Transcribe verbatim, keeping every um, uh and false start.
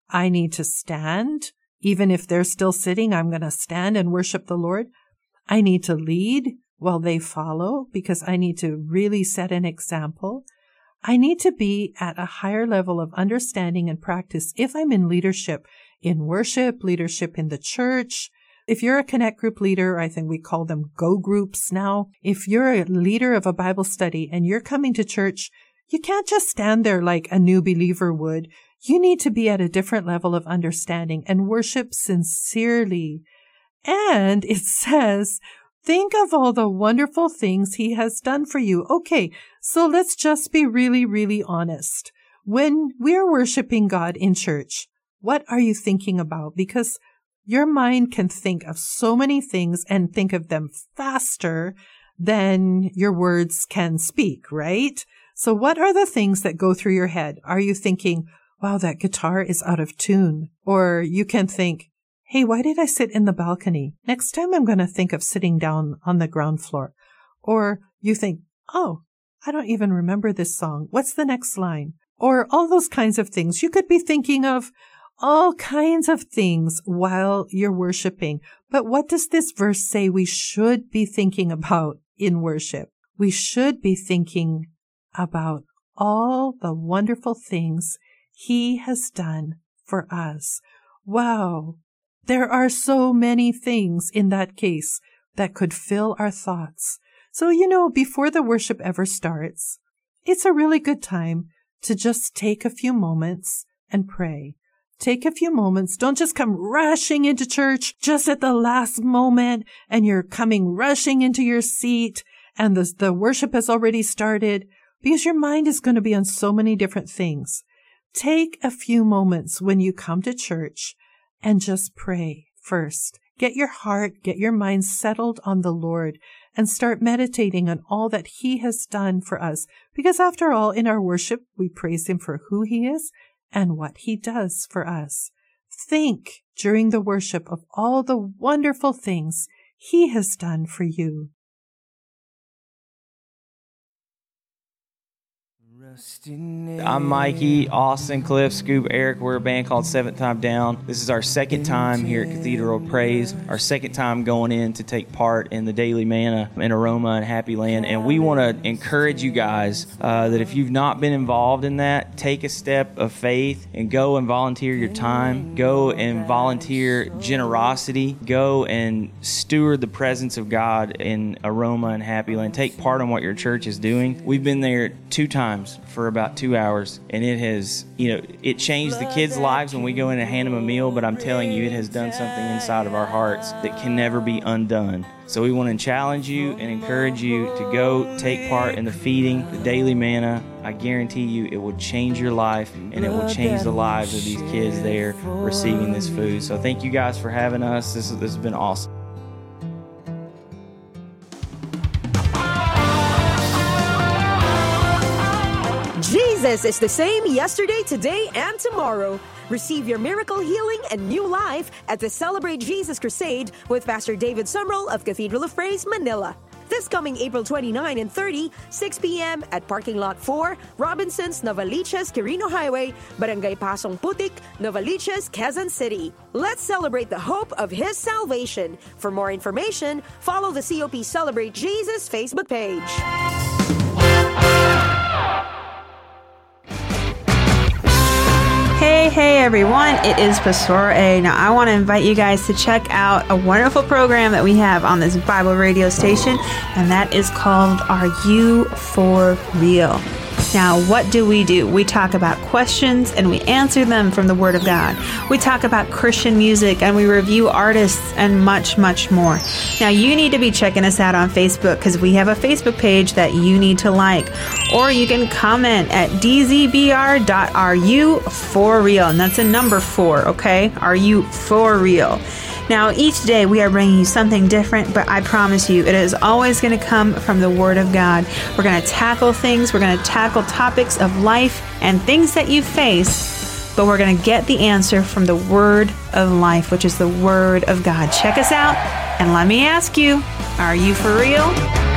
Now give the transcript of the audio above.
I need to stand. Even if they're still sitting, I'm going to stand and worship the Lord. I need to lead while they follow because I need to really set an example. I need to be at a higher level of understanding and practice if I'm in leadership, in worship, leadership in the church. If you're a Connect group leader, I think we call them go groups now. If you're a leader of a Bible study and you're coming to church, you can't just stand there like a new believer would. You need to be at a different level of understanding and worship sincerely. And it says, think of all the wonderful things he has done for you. Okay, so let's just be really, really honest. When we're worshiping God in church, what are you thinking about? Because your mind can think of so many things and think of them faster than your words can speak, right? So what are the things that go through your head? Are you thinking, wow, that guitar is out of tune? Or you can think, hey, why did I sit in the balcony? Next time I'm going to think of sitting down on the ground floor. Or you think, oh, I don't even remember this song. What's the next line? Or all those kinds of things. You could be thinking of all kinds of things while you're worshiping. But what does this verse say we should be thinking about in worship? We should be thinking about all the wonderful things he has done for us. Wow. There are so many things in that case that could fill our thoughts. So, you know, before the worship ever starts, it's a really good time to just take a few moments and pray. Take a few moments. Don't just come rushing into church just at the last moment and you're coming rushing into your seat and the, the worship has already started because your mind is going to be on so many different things. Take a few moments when you come to church and just pray first. Get your heart, get your mind settled on the Lord and start meditating on all that he has done for us. Because after all, in our worship, we praise him for who he is and what he does for us. Think during the worship of all the wonderful things he has done for you. I'm Mikey, Austin, Cliff, Scoop, Eric. We're a band called Seventh Time Down. This is our second time here at Cathedral of Praise, our second time going in to take part in the Daily Manna in Aroma and Happy Land. And we want to encourage you guys uh, that if you've not been involved in that, take a step of faith and go and volunteer your time. Go and volunteer generosity. Go and steward the presence of God in Aroma and Happy Land. Take part in what your church is doing. We've been there two times for about two hours, and it has, you know, it changed the kids' lives when we go in and hand them a meal, but I'm telling you, it has done something inside of our hearts that can never be undone. So we want to challenge you and encourage you to go take part in the feeding, the Daily Manna. I guarantee you it will change your life, and it will change the lives of these kids there receiving this food. So thank you guys for having us. This, is, this has been awesome. Jesus is the same yesterday, today, and tomorrow. Receive your miracle healing and new life at the Celebrate Jesus Crusade with Pastor David Sumrall of Cathedral of Praise, Manila. This coming April twenty-ninth and thirtieth, six p.m. at Parking Lot four, Robinson's, Novaliches, Quirino Highway, Barangay Pasong Putik, Novaliches, Quezon City. Let's celebrate the hope of His salvation. For more information, follow the C O P Celebrate Jesus Facebook page. Hey, hey everyone, it is Pastor A. Now I want to invite you guys to check out a wonderful program that we have on this Bible radio station, and that is called Are You For Real? Now, what do we do? We talk about questions and we answer them from the Word of God. We talk about Christian music and we review artists and much, much more. Now, you need to be checking us out on Facebook because we have a Facebook page that you need to like. Or you can comment at d z b r dot are you for real. And that's a number four, okay? Are you for real? Now, each day we are bringing you something different, but I promise you, it is always going to come from the Word of God. We're going to tackle things, we're going to tackle topics of life and things that you face, but we're going to get the answer from the Word of life, which is the Word of God. Check us out, and let me ask you, are you for real?